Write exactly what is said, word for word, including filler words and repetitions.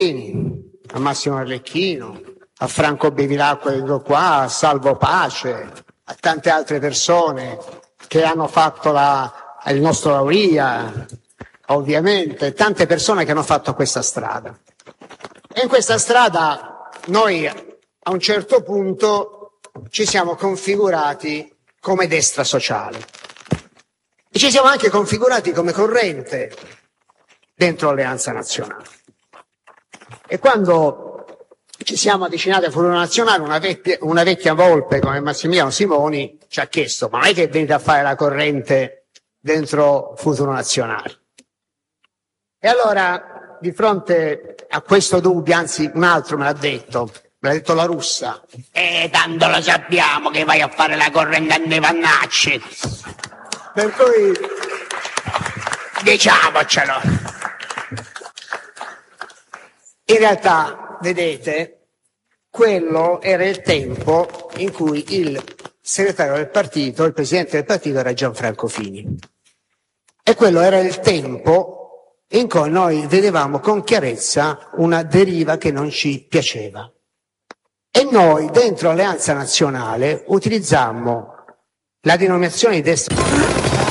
a Massimo Arlecchino, a Franco Bevilacqua dentro qua, a Salvo Pace, a tante altre persone che hanno fatto la, il nostro Lauria, ovviamente, tante persone che hanno fatto questa strada. E in questa strada noi a un certo punto ci siamo configurati come destra sociale e ci siamo anche configurati come corrente dentro Alleanza Nazionale. E quando ci siamo avvicinati a Futuro Nazionale, una vecchia, una vecchia volpe come Massimiliano Simoni ci ha chiesto: ma non è che venite a fare la corrente dentro Futuro Nazionale? E allora, di fronte a questo dubbio, anzi un altro me l'ha detto, me l'ha detto La Russa: eh, tanto lo sappiamo che vai a fare la corrente a Nevannacci. Per cui diciamocelo. In realtà, vedete, quello era il tempo in cui il segretario del partito, il presidente del partito era Gianfranco Fini. E quello era il tempo in cui noi vedevamo con chiarezza una deriva che non ci piaceva. E noi, dentro Alleanza Nazionale, utilizzammo la denominazione di destra